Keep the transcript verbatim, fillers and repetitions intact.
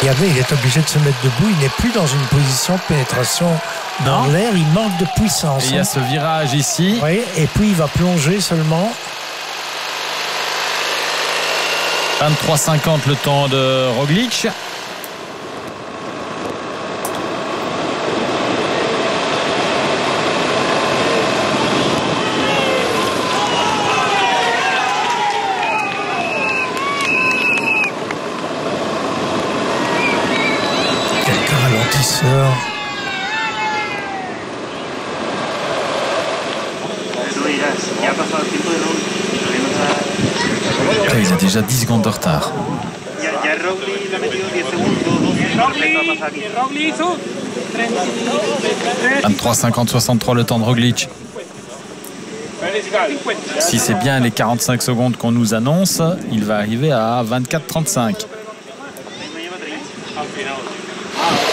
Gabet, il est obligé de se mettre debout. Il n'est plus dans une position de pénétration dans l'air. Il manque de puissance. Et il y a ce virage ici. Oui, et puis il va plonger seulement. vingt-trois cinquante le temps de Roglic. Quelques ralentisseurs. Il a déjà dix secondes de retard. vingt-trois cinquante soixante-trois le temps de Roglic. Si c'est bien les quarante-cinq secondes qu'on nous annonce, il va arriver à vingt-quatre trente-cinq.